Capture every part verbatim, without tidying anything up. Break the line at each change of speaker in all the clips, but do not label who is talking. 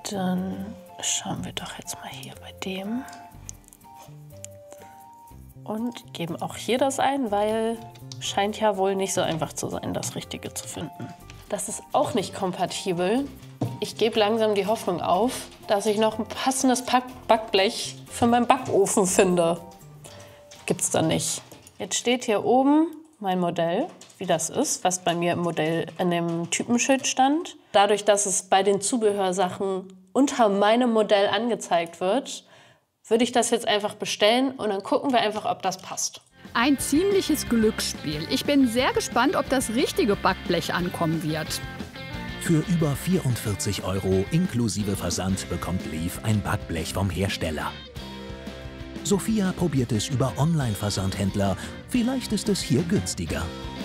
Dann schauen wir doch jetzt mal hier bei dem. Und geben auch hier das ein, weil scheint ja wohl nicht so einfach zu sein, das Richtige zu finden. Das ist auch nicht kompatibel. Ich gebe langsam die Hoffnung auf, dass ich noch ein passendes Backblech für meinen Backofen finde. Gibt's da nicht. Jetzt steht hier oben mein Modell, wie das ist, was bei mir im Modell in dem Typenschild stand. Dadurch, dass es bei den Zubehörsachen unter meinem Modell angezeigt wird, würde ich das jetzt einfach bestellen und dann gucken wir einfach, ob das passt.
Ein ziemliches Glücksspiel. Ich bin sehr gespannt, ob das richtige Backblech ankommen wird.
Für über vierundvierzig Euro inklusive Versand bekommt Lief ein Backblech vom Hersteller. Sophia probiert es über Online-Versandhändler. Vielleicht ist es hier günstiger.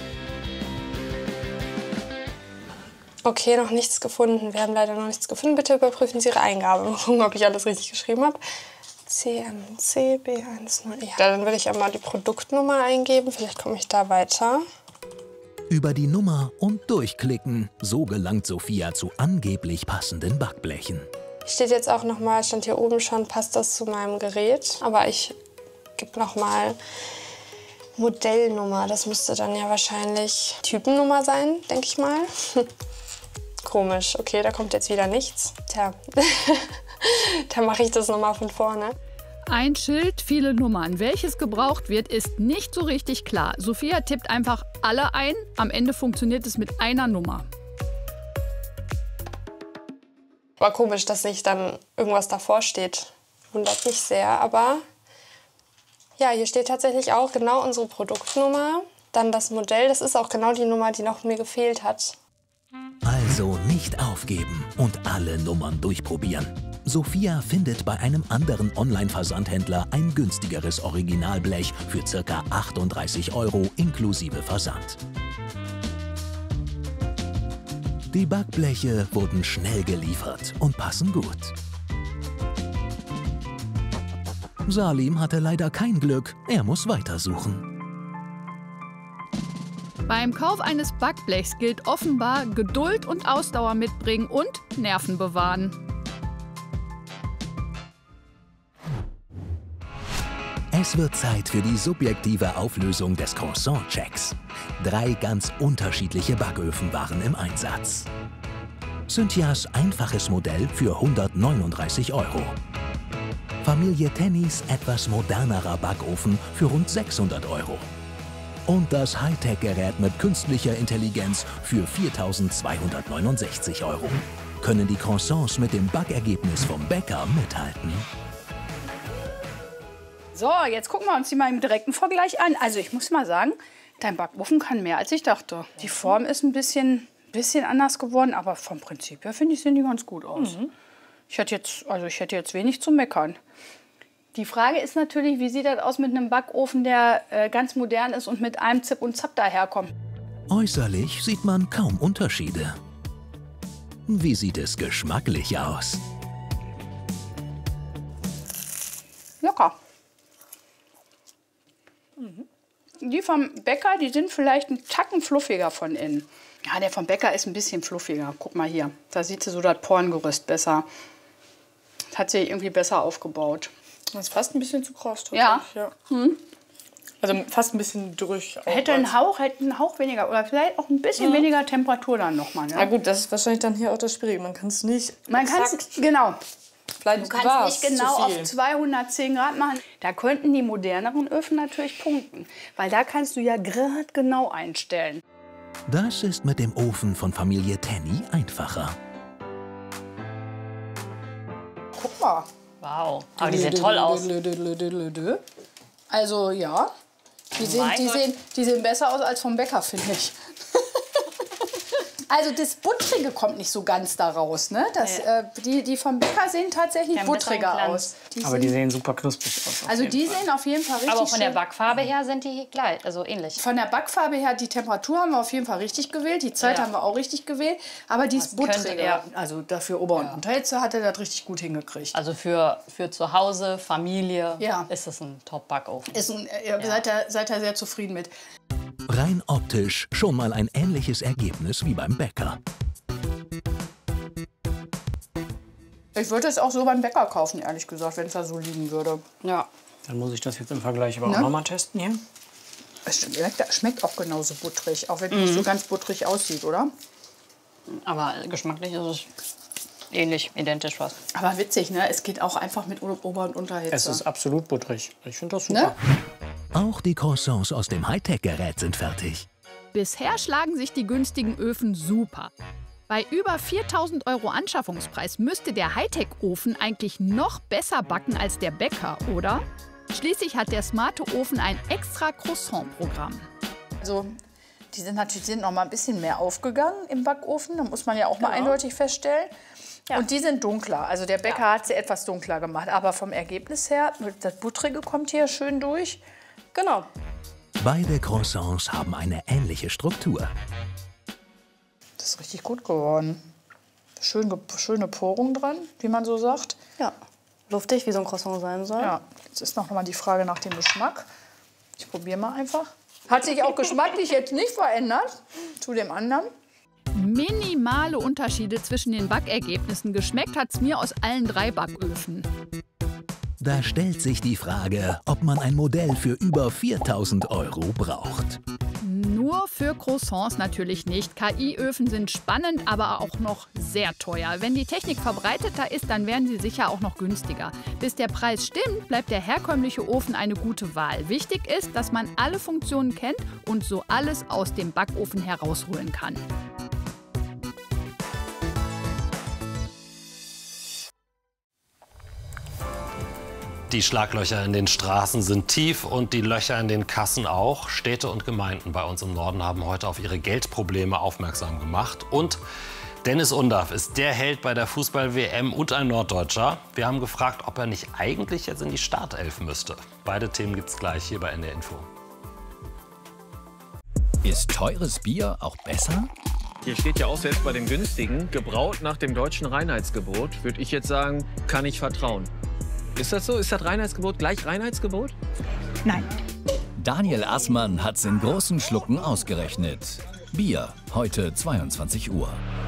Okay, noch nichts gefunden. Wir haben leider noch nichts gefunden. Bitte überprüfen Sie Ihre Eingabe. Mal gucken, ob ich alles richtig geschrieben habe. C M C B eins null. Ja, dann würde ich einmal die Produktnummer eingeben. Vielleicht komme ich da weiter.
Über die Nummer und durchklicken. So gelangt Sophia zu angeblich passenden Backblechen.
Steht jetzt auch noch mal, stand hier oben schon, passt das zu meinem Gerät. Aber ich gebe noch mal Modellnummer. Das müsste dann ja wahrscheinlich Typennummer sein, denke ich mal. Komisch. Okay, da kommt jetzt wieder nichts. Tja, dann mache ich das noch mal von vorne.
Ein Schild, viele Nummern. Welches gebraucht wird, ist nicht so richtig klar. Sophia tippt einfach alle ein. Am Ende funktioniert es mit einer Nummer.
War komisch, dass nicht dann irgendwas davor steht. Wundert mich sehr, aber ja, hier steht tatsächlich auch genau unsere Produktnummer. Dann das Modell, das ist auch genau die Nummer, die noch mir gefehlt hat.
Also nicht aufgeben und alle Nummern durchprobieren. Sophia findet bei einem anderen Online-Versandhändler ein günstigeres Originalblech für ca. achtunddreißig Euro inklusive Versand. Die Backbleche wurden schnell geliefert und passen gut. Salim hatte leider kein Glück, er muss weitersuchen.
Beim Kauf eines Backblechs gilt offenbar Geduld und Ausdauer mitbringen und Nerven bewahren.
Es wird Zeit für die subjektive Auflösung des Croissant-Checks. Drei ganz unterschiedliche Backöfen waren im Einsatz. Cynthias einfaches Modell für hundertneununddreißig Euro. Familie Tennys etwas modernerer Backofen für rund sechshundert Euro. Und das Hightech-Gerät mit künstlicher Intelligenz für viertausendzweihundertneunundsechzig Euro. Können die Croissants mit dem Backergebnis vom Bäcker mithalten?
So, jetzt gucken wir uns die mal im direkten Vergleich an. Also ich muss mal sagen, dein Backofen kann mehr, als ich dachte. Die Form ist ein bisschen, bisschen anders geworden, aber vom Prinzip her finde ich, sehen die ganz gut aus. Mhm. Ich hätte jetzt, also ich hätte jetzt wenig zu meckern. Die Frage ist natürlich, wie sieht das aus mit einem Backofen, der äh, ganz modern ist und mit einem Zip und Zap daherkommt?
Äußerlich sieht man kaum Unterschiede. Wie sieht es geschmacklich aus?
Lecker. Mhm. Die vom Bäcker, die sind vielleicht einen Tacken fluffiger von innen. Ja, der vom Bäcker ist ein bisschen fluffiger. Guck mal hier, da sieht sie so das Porengerüst besser. Das hat sich irgendwie besser aufgebaut.
Das ist fast ein bisschen zu kross.
Ja.
ja.
Hm.
Also fast ein bisschen durch.
Hätte einen Hauch, hätte einen Hauch weniger oder vielleicht auch ein bisschen mhm. weniger Temperatur dann nochmal. Ne?
Na gut, das ist wahrscheinlich dann hier auch das Schwierige. Man kann es nicht.
Man kann es genau.
Vielleicht
du kannst nicht genau auf zweihundertzehn Grad machen. Da könnten die moderneren Öfen natürlich punkten, weil da kannst du ja gerade genau einstellen.
Das ist mit dem Ofen von Familie Tenny einfacher.
Guck mal.
Wow, aber die sehen toll aus.
Also ja, die sehen, die, sehen, die sehen besser aus als vom Bäcker, finde ich. Also das Buttrige kommt nicht so ganz da raus. Ne? Das, ja. äh, die, die vom Bäcker sehen tatsächlich buttriger aus.
Die aber die sehen super knusprig aus.
Also die Fall. sehen auf jeden Fall richtig
Aber von der
schön.
Backfarbe her sind die gleich, also ähnlich.
Von der Backfarbe her, die Temperatur haben wir auf jeden Fall richtig gewählt. Die Zeit ja. haben wir auch richtig gewählt. Aber die ist buttriger. Also dafür Ober- und ja. Unterhitze hat er das richtig gut hingekriegt.
Also für, für zu Hause, Familie
ja.
ist es ein Top-Backofen.
Ist ein, ja. seid, ihr, seid ihr sehr zufrieden mit.
Rein optisch schon mal ein ähnliches Ergebnis wie beim Bäcker.
Ich würde es auch so beim Bäcker kaufen, ehrlich gesagt, wenn es da so liegen würde. Ja.
Dann muss ich das jetzt im Vergleich aber auch
Ne?
noch mal testen hier.
Es schmeckt, schmeckt auch genauso butterig, auch wenn es nicht so ganz butterig aussieht, oder?
Aber geschmacklich ist es ähnlich, identisch fast.
Aber witzig, ne? Es geht auch einfach mit Ober- und Unterhitze.
Es ist absolut butterig. Ich finde das super.
Ne?
Auch die Croissants aus dem Hightech-Gerät sind fertig.
Bisher schlagen sich die günstigen Öfen super. Bei über viertausend Euro Anschaffungspreis müsste der Hightech-Ofen eigentlich noch besser backen als der Bäcker, oder? Schließlich hat der smarte Ofen ein extra Croissant-Programm.
Also, die sind natürlich sind noch mal ein bisschen mehr aufgegangen im Backofen. Da muss man ja auch mal eindeutig feststellen. Ja. Und die sind dunkler. Also der Bäcker ja. hat sie etwas dunkler gemacht. Aber vom Ergebnis her, das Buttrige kommt hier schön durch.
Genau.
Beide Croissants haben eine ähnliche Struktur.
Das ist richtig gut geworden. Schön, schöne Porung dran, wie man so sagt.
Ja, luftig, wie so ein Croissant sein soll.
Ja, jetzt ist noch mal die Frage nach dem Geschmack. Ich probiere mal einfach. Hat sich auch geschmacklich jetzt nicht verändert zu dem anderen.
Minimale Unterschiede zwischen den Backergebnissen. Geschmeckt hat's mir aus allen drei Backöfen.
Da stellt sich die Frage, ob man ein Modell für über viertausend Euro braucht.
Nur für Croissants natürlich nicht. K I-Öfen sind spannend, aber auch noch sehr teuer. Wenn die Technik verbreiteter ist, dann werden sie sicher auch noch günstiger. Bis der Preis stimmt, bleibt der herkömmliche Ofen eine gute Wahl. Wichtig ist, dass man alle Funktionen kennt und so alles aus dem Backofen herausholen kann.
Die Schlaglöcher in den Straßen sind tief und die Löcher in den Kassen auch. Städte und Gemeinden bei uns im Norden haben heute auf ihre Geldprobleme aufmerksam gemacht. Und Dennis Undaff ist der Held bei der Fußball-W M und ein Norddeutscher. Wir haben gefragt, ob er nicht eigentlich jetzt in die Startelf müsste. Beide Themen gibt's gleich hier bei N D R Info.
Ist teures Bier auch besser?
Hier steht ja auch selbst bei dem günstigen, gebraut nach dem deutschen Reinheitsgebot, würde ich jetzt sagen, kann ich vertrauen. Ist das so? Ist das Reinheitsgebot gleich Reinheitsgebot?
Nein.
Daniel Assmann hat's in großen Schlucken ausgerechnet. Bier, heute zweiundzwanzig Uhr.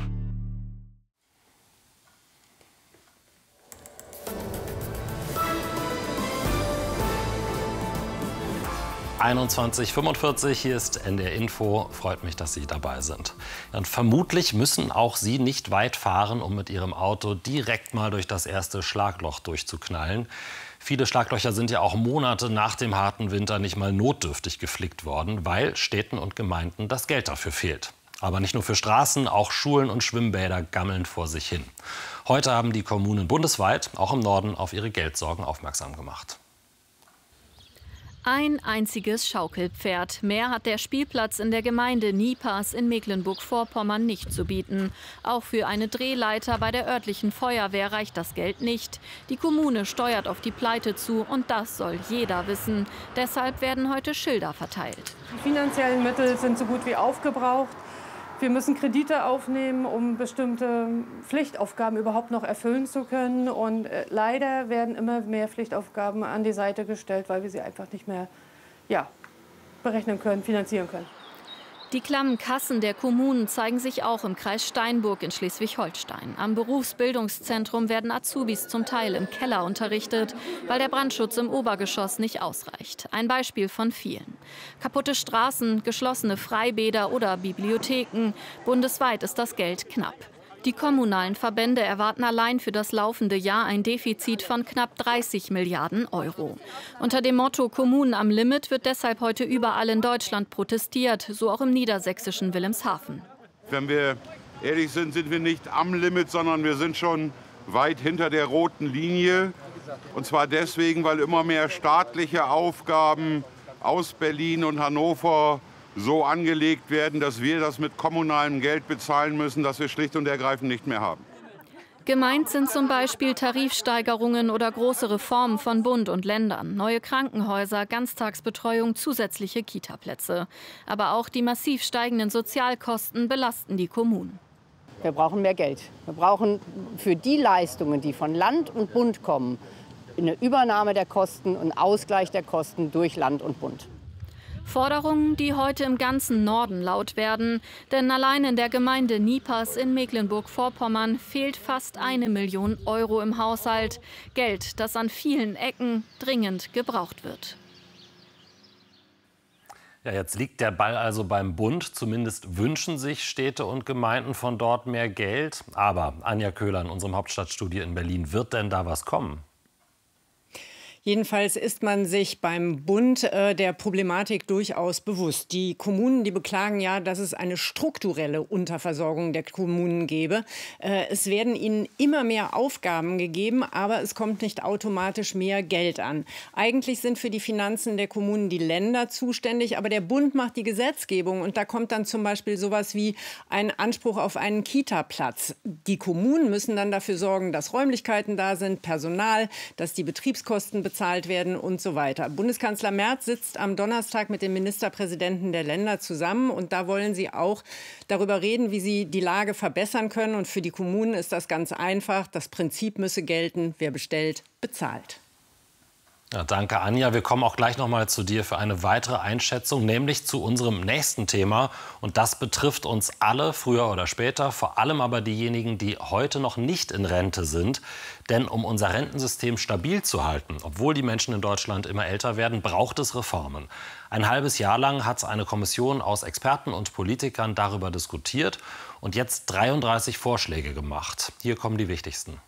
einundzwanzig Uhr fünfundvierzig, hier ist N D R Info. Freut mich, dass Sie dabei sind. Und vermutlich müssen auch Sie nicht weit fahren, um mit Ihrem Auto direkt mal durch das erste Schlagloch durchzuknallen. Viele Schlaglöcher sind ja auch Monate nach dem harten Winter nicht mal notdürftig geflickt worden, weil Städten und Gemeinden das Geld dafür fehlt. Aber nicht nur für Straßen, auch Schulen und Schwimmbäder gammeln vor sich hin. Heute haben die Kommunen bundesweit, auch im Norden, auf ihre Geldsorgen aufmerksam gemacht.
Ein einziges Schaukelpferd. Mehr hat der Spielplatz in der Gemeinde Niepas in Mecklenburg-Vorpommern nicht zu bieten. Auch für eine Drehleiter bei der örtlichen Feuerwehr reicht das Geld nicht. Die Kommune steuert auf die Pleite zu und das soll jeder wissen. Deshalb werden heute Schilder verteilt.
Die finanziellen Mittel sind so gut wie aufgebraucht. Wir müssen Kredite aufnehmen, um bestimmte Pflichtaufgaben überhaupt noch erfüllen zu können. Und äh, leider werden immer mehr Pflichtaufgaben an die Seite gestellt, weil wir sie einfach nicht mehr ja, berechnen können, finanzieren können.
Die klammen Kassen der Kommunen zeigen sich auch im Kreis Steinburg in Schleswig-Holstein. Am Berufsbildungszentrum werden Azubis zum Teil im Keller unterrichtet, weil der Brandschutz im Obergeschoss nicht ausreicht. Ein Beispiel von vielen. Kaputte Straßen, geschlossene Freibäder oder Bibliotheken. Bundesweit ist das Geld knapp. Die kommunalen Verbände erwarten allein für das laufende Jahr ein Defizit von knapp dreißig Milliarden Euro. Unter dem Motto Kommunen am Limit wird deshalb heute überall in Deutschland protestiert, so auch im niedersächsischen Wilhelmshaven.
Wenn wir ehrlich sind, sind wir nicht am Limit, sondern wir sind schon weit hinter der roten Linie. Und zwar deswegen, weil immer mehr staatliche Aufgaben aus Berlin und Hannover so angelegt werden, dass wir das mit kommunalem Geld bezahlen müssen, das wir schlicht und ergreifend nicht mehr haben.
Gemeint sind zum Beispiel Tarifsteigerungen oder große Reformen von Bund und Ländern, neue Krankenhäuser, Ganztagsbetreuung, zusätzliche Kitaplätze. Aber auch die massiv steigenden Sozialkosten belasten die Kommunen.
Wir brauchen mehr Geld. Wir brauchen für die Leistungen, die von Land und Bund kommen, eine Übernahme der Kosten und Ausgleich der Kosten durch Land und Bund.
Forderungen, die heute im ganzen Norden laut werden. Denn allein in der Gemeinde Niepers in Mecklenburg-Vorpommern fehlt fast eine Million Euro im Haushalt. Geld, das an vielen Ecken dringend gebraucht wird.
Ja, jetzt liegt der Ball also beim Bund. Zumindest wünschen sich Städte und Gemeinden von dort mehr Geld. Aber Anja Köhler in unserem Hauptstadtstudio in Berlin, wird denn da was kommen?
Jedenfalls ist man sich beim Bund äh, der Problematik durchaus bewusst. Die Kommunen, die beklagen ja, dass es eine strukturelle Unterversorgung der Kommunen gäbe. Äh, es werden ihnen immer mehr Aufgaben gegeben, aber es kommt nicht automatisch mehr Geld an. Eigentlich sind für die Finanzen der Kommunen die Länder zuständig, aber der Bund macht die Gesetzgebung und da kommt dann zum Beispiel sowas wie ein Anspruch auf einen Kita-Platz. Die Kommunen müssen dann dafür sorgen, dass Räumlichkeiten da sind, Personal, dass die Betriebskosten bezahlt bezahlt werden und so weiter. Bundeskanzler Merz sitzt am Donnerstag mit den Ministerpräsidenten der Länder zusammen und da wollen sie auch darüber reden, wie sie die Lage verbessern können. Und für die Kommunen ist das ganz einfach. Das Prinzip müsse gelten, wer bestellt, bezahlt.
Ja, danke, Anja. Wir kommen auch gleich noch mal zu dir für eine weitere Einschätzung, nämlich zu unserem nächsten Thema. Und das betrifft uns alle, früher oder später, vor allem aber diejenigen, die heute noch nicht in Rente sind. Denn um unser Rentensystem stabil zu halten, obwohl die Menschen in Deutschland immer älter werden, braucht es Reformen. Ein halbes Jahr lang hat eine Kommission aus Experten und Politikern darüber diskutiert und jetzt dreiunddreißig Vorschläge gemacht. Hier kommen die wichtigsten.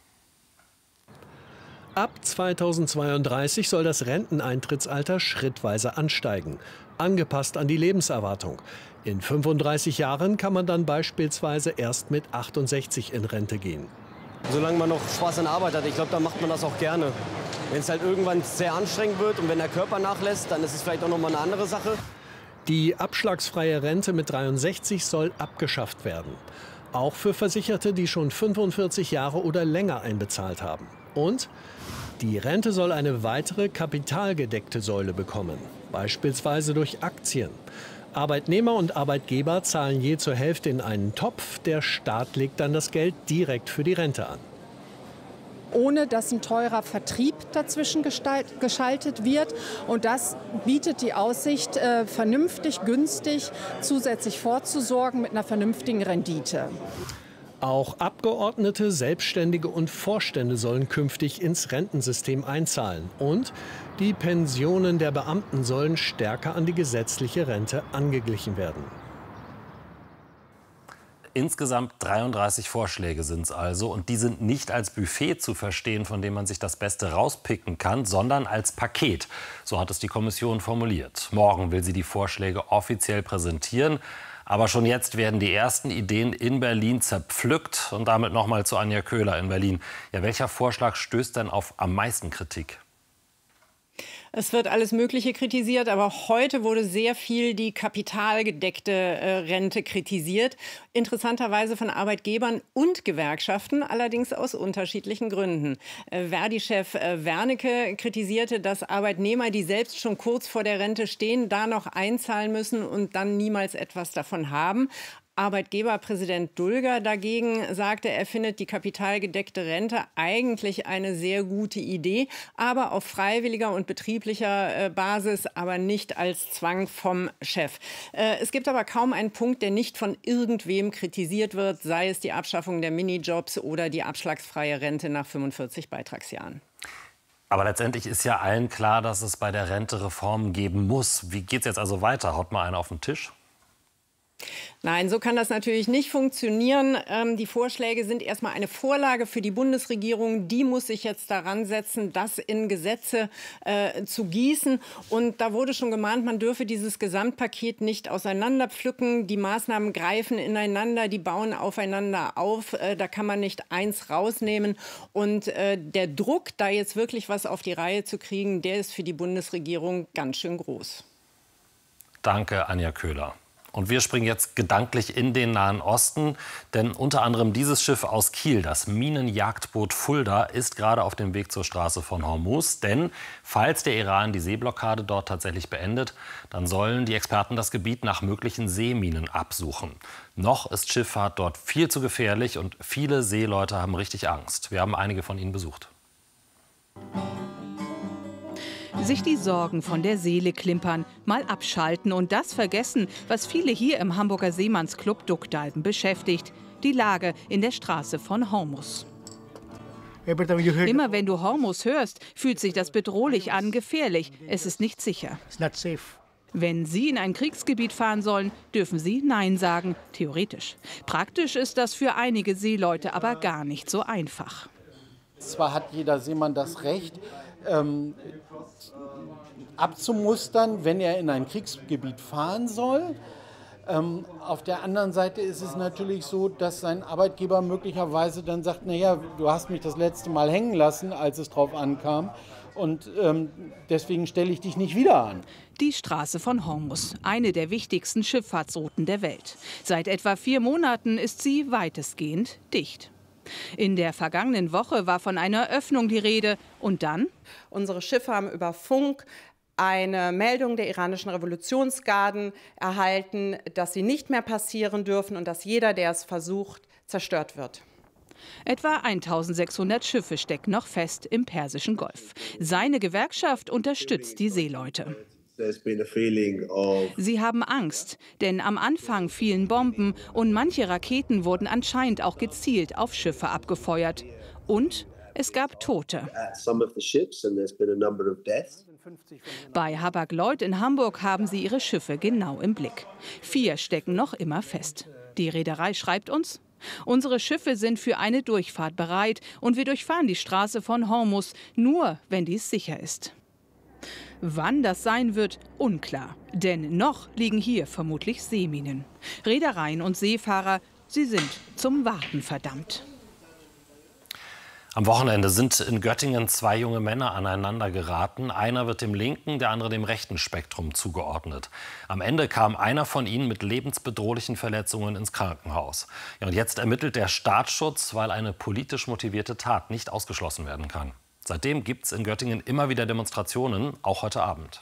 Ab zweitausendzweiunddreißig soll das Renteneintrittsalter schrittweise ansteigen, angepasst an die Lebenserwartung. In fünfunddreißig Jahren kann man dann beispielsweise erst mit achtundsechzig in Rente gehen.
Solange man noch Spaß an der Arbeit hat, ich glaube, dann macht man das auch gerne. Wenn es halt irgendwann sehr anstrengend wird und wenn der Körper nachlässt, dann ist es vielleicht auch noch mal eine andere Sache.
Die abschlagsfreie Rente mit dreiundsechzig soll abgeschafft werden. Auch für Versicherte, die schon fünfundvierzig Jahre oder länger einbezahlt haben. Und die Rente soll eine weitere kapitalgedeckte Säule bekommen, beispielsweise durch Aktien. Arbeitnehmer und Arbeitgeber zahlen je zur Hälfte in einen Topf, der Staat legt dann das Geld direkt für die Rente an.
Ohne dass ein teurer Vertrieb dazwischen geschaltet wird. Und das bietet die Aussicht, äh, vernünftig, günstig zusätzlich vorzusorgen mit einer vernünftigen Rendite.
Auch Abgeordnete, Selbstständige und Vorstände sollen künftig ins Rentensystem einzahlen. Und die Pensionen der Beamten sollen stärker an die gesetzliche Rente angeglichen werden.
Insgesamt dreiunddreißig Vorschläge sind es also. Und die sind nicht als Buffet zu verstehen, von dem man sich das Beste rauspicken kann, sondern als Paket. So hat es die Kommission formuliert. Morgen will sie die Vorschläge offiziell präsentieren. Aber schon jetzt werden die ersten Ideen in Berlin zerpflückt. Und damit noch mal zu Anja Köhler in Berlin. Ja, welcher Vorschlag stößt denn auf am meisten Kritik?
Es wird alles Mögliche kritisiert, aber heute wurde sehr viel die kapitalgedeckte äh, Rente kritisiert. Interessanterweise von Arbeitgebern und Gewerkschaften, allerdings aus unterschiedlichen Gründen. Äh, Verdi-Chef äh, Wernicke kritisierte, dass Arbeitnehmer, die selbst schon kurz vor der Rente stehen, da noch einzahlen müssen und dann niemals etwas davon haben. Arbeitgeberpräsident Dulger dagegen sagte, er findet die kapitalgedeckte Rente eigentlich eine sehr gute Idee, aber auf freiwilliger und betrieblicher Basis, aber nicht als Zwang vom Chef. Es gibt aber kaum einen Punkt, der nicht von irgendwem kritisiert wird, sei es die Abschaffung der Minijobs oder die abschlagsfreie Rente nach fünfundvierzig Beitragsjahren.
Aber letztendlich ist ja allen klar, dass es bei der Rente Reformen geben muss. Wie geht es jetzt also weiter? Haut mal einen auf den Tisch?
Nein, so kann das natürlich nicht funktionieren. Ähm, die Vorschläge sind erstmal eine Vorlage für die Bundesregierung. Die muss sich jetzt daran setzen, das in Gesetze äh, zu gießen. Und da wurde schon gemahnt, man dürfe dieses Gesamtpaket nicht auseinanderpflücken. Die Maßnahmen greifen ineinander, die bauen aufeinander auf. Äh, da kann man nicht eins rausnehmen. Und äh, der Druck, da jetzt wirklich was auf die Reihe zu kriegen, der ist für die Bundesregierung ganz schön groß.
Danke, Anja Köhler. Und wir springen jetzt gedanklich in den Nahen Osten, denn unter anderem dieses Schiff aus Kiel, das Minenjagdboot Fulda, ist gerade auf dem Weg zur Straße von Hormuz. Denn falls der Iran die Seeblockade dort tatsächlich beendet, dann sollen die Experten das Gebiet nach möglichen Seeminen absuchen. Noch ist Schifffahrt dort viel zu gefährlich und viele Seeleute haben richtig Angst. Wir haben einige von ihnen besucht.
Sich die Sorgen von der Seele klimpern, mal abschalten und das vergessen, was viele hier im Hamburger Seemannsclub Duckdalben beschäftigt. Die Lage in der Straße von Hormuz. Immer wenn du Hormuz hörst, fühlt sich das bedrohlich an, gefährlich. Es ist nicht sicher. Wenn Sie in ein Kriegsgebiet fahren sollen, dürfen Sie Nein sagen, theoretisch. Praktisch ist das für einige Seeleute aber gar nicht so einfach.
Zwar hat jeder Seemann das Recht, ähm, abzumustern, wenn er in ein Kriegsgebiet fahren soll. Ähm, auf der anderen Seite ist es natürlich so, dass sein Arbeitgeber möglicherweise dann sagt, naja, du hast mich das letzte Mal hängen lassen, als es drauf ankam. Und ähm, deswegen stelle ich dich nicht wieder an.
Die Straße von Hormuz, eine der wichtigsten Schifffahrtsrouten der Welt. Seit etwa vier Monaten ist sie weitestgehend dicht. In der vergangenen Woche war von einer Öffnung die Rede. Und dann?
Unsere Schiffe haben über Funk eine Meldung der iranischen Revolutionsgarden erhalten, dass sie nicht mehr passieren dürfen und dass jeder, der es versucht, zerstört wird.
Etwa eintausendsechshundert Schiffe stecken noch fest im Persischen Golf. Seine Gewerkschaft unterstützt die Seeleute. Sie haben Angst, denn am Anfang fielen Bomben und manche Raketen wurden anscheinend auch gezielt auf Schiffe abgefeuert. Und es gab Tote. Bei Hapag-Lloyd in Hamburg haben sie ihre Schiffe genau im Blick. Vier stecken noch immer fest. Die Reederei schreibt uns: Unsere Schiffe sind für eine Durchfahrt bereit und wir durchfahren die Straße von Hormuz, nur wenn dies sicher ist. Wann das sein wird, unklar. Denn noch liegen hier vermutlich Seeminen. Reedereien und Seefahrer, sie sind zum Warten verdammt.
Am Wochenende sind in Göttingen zwei junge Männer aneinander geraten. Einer wird dem linken, der andere dem rechten Spektrum zugeordnet. Am Ende kam einer von ihnen mit lebensbedrohlichen Verletzungen ins Krankenhaus. Ja, und jetzt ermittelt der Staatsschutz, weil eine politisch motivierte Tat nicht ausgeschlossen werden kann. Seitdem gibt es in Göttingen immer wieder Demonstrationen, auch heute Abend.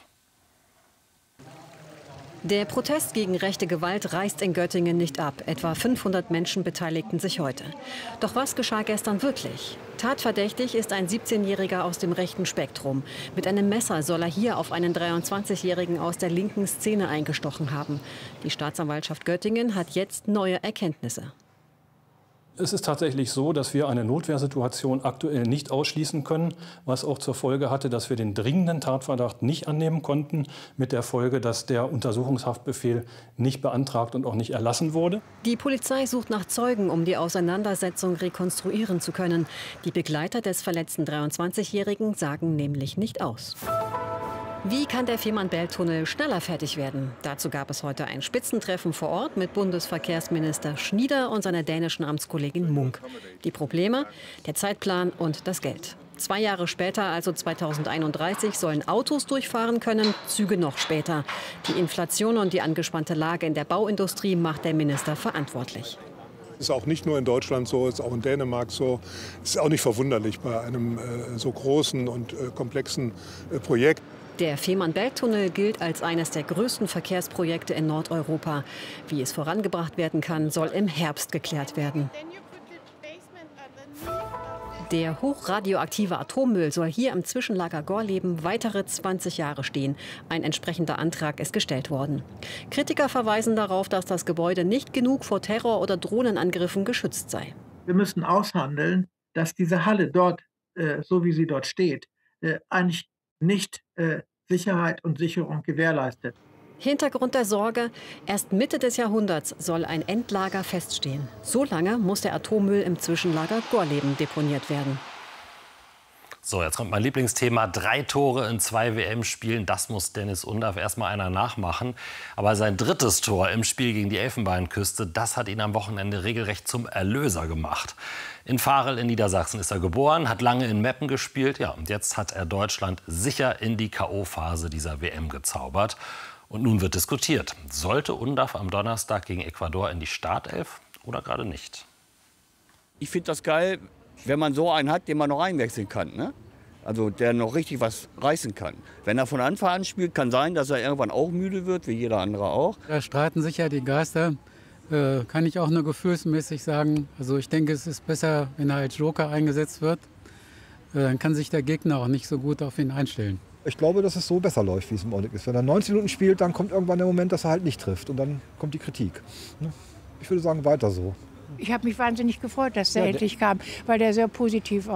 Der Protest gegen rechte Gewalt reißt in Göttingen nicht ab. Etwa fünfhundert Menschen beteiligten sich heute. Doch was geschah gestern wirklich? Tatverdächtig ist ein siebzehnjähriger aus dem rechten Spektrum. Mit einem Messer soll er hier auf einen dreiundzwanzigjährigen aus der linken Szene eingestochen haben. Die Staatsanwaltschaft Göttingen hat jetzt neue Erkenntnisse.
Es ist tatsächlich so, dass wir eine Notwehrsituation aktuell nicht ausschließen können, was auch zur Folge hatte, dass wir den dringenden Tatverdacht nicht annehmen konnten, mit der Folge, dass der Untersuchungshaftbefehl nicht beantragt und auch nicht erlassen wurde.
Die Polizei sucht nach Zeugen, um die Auseinandersetzung rekonstruieren zu können. Die Begleiter des verletzten dreiundzwanzigjährigen sagen nämlich nicht aus. Wie kann der Fehmarn-Belt-Tunnel schneller fertig werden? Dazu gab es heute ein Spitzentreffen vor Ort mit Bundesverkehrsminister Schnieder und seiner dänischen Amtskollegin Munk. Die Probleme? Der Zeitplan und das Geld. Zwei Jahre später, also zweitausendeinunddreißig, sollen Autos durchfahren können, Züge noch später. Die Inflation und die angespannte Lage in der Bauindustrie macht der Minister verantwortlich.
Ist auch nicht nur in Deutschland so, ist auch in Dänemark so. Ist auch nicht verwunderlich bei einem äh, so großen und äh, komplexen äh, Projekt.
Der Fehmarn-Belt-Tunnel gilt als eines der größten Verkehrsprojekte in Nordeuropa. Wie es vorangebracht werden kann, soll im Herbst geklärt werden. Der hochradioaktive Atommüll soll hier im Zwischenlager Gorleben weitere zwanzig Jahre stehen. Ein entsprechender Antrag ist gestellt worden. Kritiker verweisen darauf, dass das Gebäude nicht genug vor Terror- oder Drohnenangriffen geschützt sei.
Wir müssen aushandeln, dass diese Halle dort, äh, so wie sie dort steht, äh, eigentlich nicht äh, Sicherheit und Sicherung gewährleistet.
Hintergrund der Sorge: Erst Mitte des Jahrhunderts soll ein Endlager feststehen. So lange muss der Atommüll im Zwischenlager Gorleben deponiert werden.
So, jetzt kommt mein Lieblingsthema. Drei Tore in zwei W M-Spielen. Das muss Dennis Undaff erst mal einer nachmachen. Aber sein drittes Tor im Spiel gegen die Elfenbeinküste, das hat ihn am Wochenende regelrecht zum Erlöser gemacht. In Varel in Niedersachsen ist er geboren, hat lange in Meppen gespielt. Ja, und jetzt hat er Deutschland sicher in die K O-Phase dieser W M gezaubert. Und nun wird diskutiert. Sollte Undaff am Donnerstag gegen Ecuador in die Startelf oder gerade nicht?
Ich finde das geil, wenn man so einen hat, den man noch einwechseln kann. Ne? Also der noch richtig was reißen kann. Wenn er von Anfang an spielt, kann sein, dass er irgendwann auch müde wird, wie jeder andere auch.
Da streiten sich ja die Geister. Äh, kann ich auch nur gefühlsmäßig sagen. Also ich denke, es ist besser, wenn er als Joker eingesetzt wird. Äh, dann kann sich der Gegner auch nicht so gut auf ihn einstellen.
Ich glaube, dass es so besser läuft, wie es im Augenblick ist. Wenn er neunzig Minuten spielt, dann kommt irgendwann der Moment, dass er halt nicht trifft. Und dann kommt die Kritik. Ich würde sagen, weiter so.
Ich habe mich wahnsinnig gefreut, dass der
Ja, der-
endlich kam, weil der sehr positiv